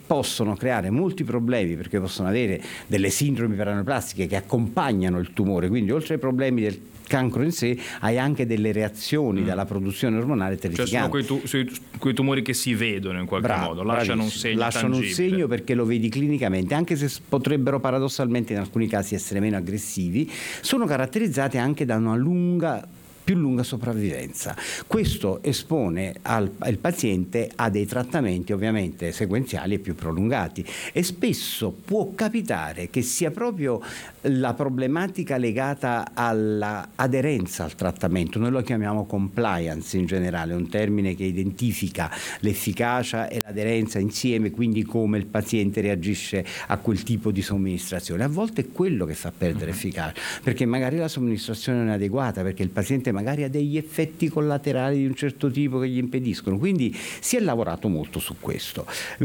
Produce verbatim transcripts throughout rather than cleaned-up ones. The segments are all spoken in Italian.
possono creare molti problemi, perché possono avere delle sindromi paraneoplastiche che accompagnano il tumore, quindi oltre ai problemi del cancro in sé hai anche delle reazioni mm. dalla produzione ormonale terrificanti. Cioè sono quei, tu, sui, quei tumori che si vedono in qualche Bravo, modo, lasciano un segno lasciano tangibile. un segno perché lo vedi clinicamente, anche se potrebbero paradossalmente in alcuni casi essere meno aggressivi, sono caratterizzati anche da una lunga più lunga sopravvivenza. Questo espone al, il paziente a dei trattamenti ovviamente sequenziali e più prolungati, e spesso può capitare che sia proprio la problematica legata all'aderenza al trattamento. Noi lo chiamiamo compliance in generale, un termine che identifica l'efficacia e l'aderenza insieme, quindi come il paziente reagisce a quel tipo di somministrazione. A volte è quello che fa perdere efficacia, perché magari la somministrazione non è adeguata, perché il paziente magari ha degli effetti collaterali di un certo tipo che gli impediscono, quindi si è lavorato molto su questo.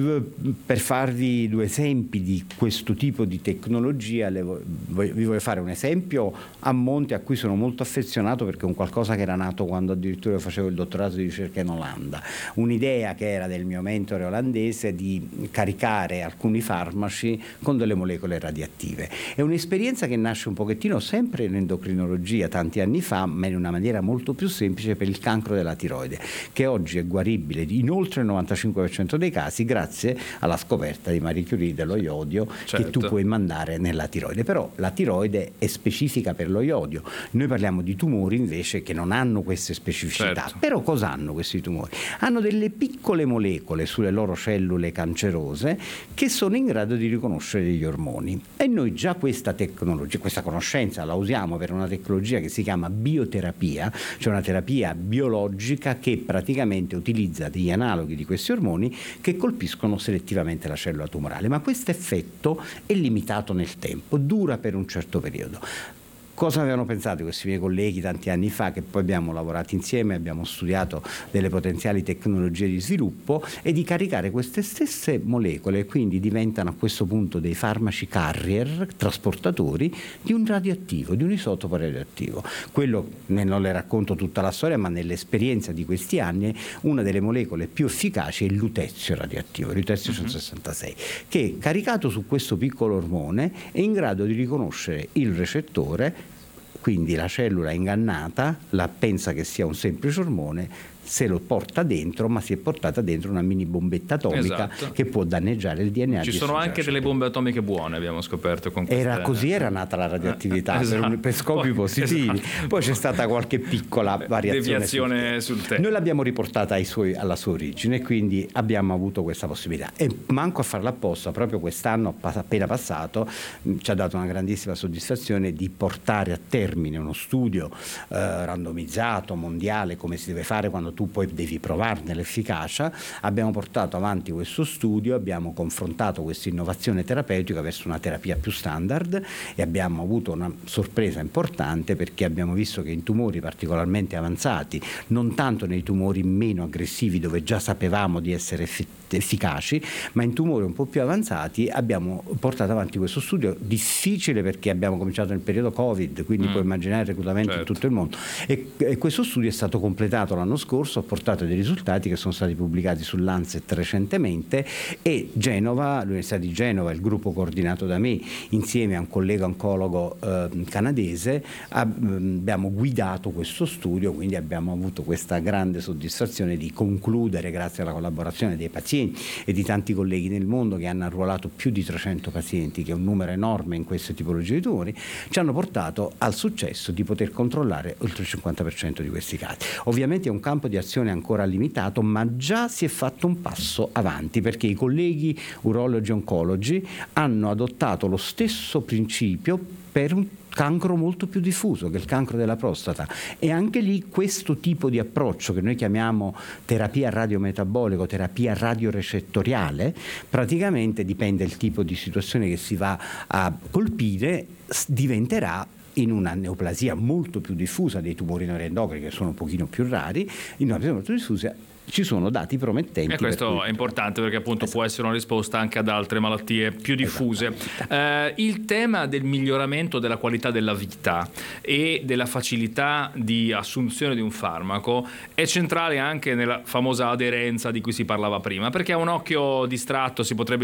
Per farvi due esempi di questo tipo di tecnologia, vi voglio fare un esempio a monte a cui sono molto affezionato, perché è un qualcosa che era nato quando addirittura facevo il dottorato di ricerca in Olanda, un'idea che era del mio mentore olandese di caricare alcuni farmaci con delle molecole radioattive. È un'esperienza che nasce un pochettino sempre in endocrinologia tanti anni fa, ma in una maniera molto più semplice, per il cancro della tiroide, che oggi è guaribile in oltre il novantacinque per cento dei casi grazie alla scoperta di Marie Curie dello iodio, certo, che tu puoi mandare nella tiroide. Però la tiroide è specifica per lo iodio, noi parliamo di tumori invece che non hanno queste specificità. Certo. Però cosa hanno questi tumori? Hanno delle piccole molecole sulle loro cellule cancerose che sono in grado di riconoscere degli ormoni, e noi già questa tecnologia, questa conoscenza la usiamo per una tecnologia che si chiama bioterapia, cioè una terapia biologica che praticamente utilizza degli analoghi di questi ormoni che colpiscono selettivamente la cellula tumorale, ma questo effetto è limitato nel tempo, dura per un certo periodo. Cosa avevano pensato questi miei colleghi tanti anni fa, che poi abbiamo lavorato insieme, abbiamo studiato delle potenziali tecnologie di sviluppo, e di caricare queste stesse molecole, quindi diventano a questo punto dei farmaci carrier, trasportatori di un radioattivo, di un isotopo radioattivo. Quello, non le racconto tutta la storia, ma nell'esperienza di questi anni una delle molecole più efficaci è il lutezio radioattivo, il lutezio centosessantasei, che caricato su questo piccolo ormone è in grado di riconoscere il recettore. Quindi la cellula ingannata la pensa che sia un semplice ormone, se lo porta dentro, ma si è portata dentro una mini bombetta atomica, esatto, che può danneggiare il D N A. Ci sono anche delle bombe atomiche buone, abbiamo scoperto con queste... Era così era nata la radioattività, esatto, per, per scopi poi, positivi. Esatto. Poi c'è stata qualche piccola variazione deviazione sul, sul tema. Noi l'abbiamo riportata ai suoi, alla sua origine, quindi abbiamo avuto questa possibilità, e manco a farla apposta, proprio quest'anno appena passato ci ha dato una grandissima soddisfazione di portare a termine uno studio eh, randomizzato mondiale, come si deve fare quando tu poi devi provarne l'efficacia. Abbiamo portato avanti questo studio, abbiamo confrontato questa innovazione terapeutica verso una terapia più standard, e abbiamo avuto una sorpresa importante, perché abbiamo visto che in tumori particolarmente avanzati, non tanto nei tumori meno aggressivi dove già sapevamo di essere efficaci, ma in tumori un po' più avanzati abbiamo portato avanti questo studio difficile, perché abbiamo cominciato nel periodo Covid, quindi mm. puoi immaginare il reclutamento, certo, in tutto il mondo, e, e questo studio è stato completato l'anno scorso, ha portato dei risultati che sono stati pubblicati sull'Lancet recentemente, e Genova, l'Università di Genova, il gruppo coordinato da me insieme a un collega oncologo eh, canadese, abbiamo guidato questo studio, quindi abbiamo avuto questa grande soddisfazione di concludere, grazie alla collaborazione dei pazienti e di tanti colleghi nel mondo che hanno arruolato più di trecento pazienti, che è un numero enorme in queste tipologie di tumori, ci hanno portato al successo di poter controllare oltre il cinquanta per cento di questi casi. Ovviamente è un campo di azione ancora limitato, ma già si è fatto un passo avanti, perché i colleghi urologi oncologi hanno adottato lo stesso principio per un cancro molto più diffuso, che è il cancro della prostata, e anche lì questo tipo di approccio, che noi chiamiamo terapia radiometabolico, terapia radiorecettoriale, praticamente dipende dal tipo di situazione che si va a colpire, diventerà, in una neoplasia molto più diffusa dei tumori neuroendocrini, che sono un pochino più rari, in una neoplasia molto diffusa ci sono dati promettenti. E questo per cui... è importante, perché appunto esatto, può essere una risposta anche ad altre malattie più diffuse. Esatto. Eh, il tema del miglioramento della qualità della vita e della facilità di assunzione di un farmaco è centrale anche nella famosa aderenza di cui si parlava prima, perché a un occhio distratto si potrebbe